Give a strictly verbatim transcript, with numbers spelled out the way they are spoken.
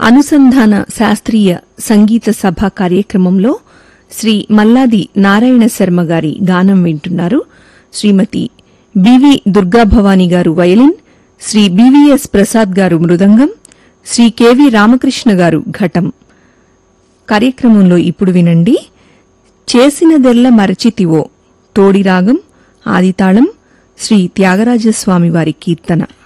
అనుసంధాన శాస్త్రీయ సంగీత సభ కార్యక్రమంలో శ్రీ మల్లాది నారాయణ శర్మ గారి గానం వింటున్నారు. శ్రీమతి బివి దుర్గాభవాని గారు వయలిన్, శ్రీ బివిఎస్ ప్రసాద్ గారు మృదంగం, శ్రీ కెవి రామకృష్ణ గారు ఘటం. కార్యక్రమంలో ఇప్పుడు వినండి చేసినదెల్ల మరచితివో తోడిరాగం ఆదితాళం శ్రీ త్యాగరాజస్వామి వారి కీర్తన.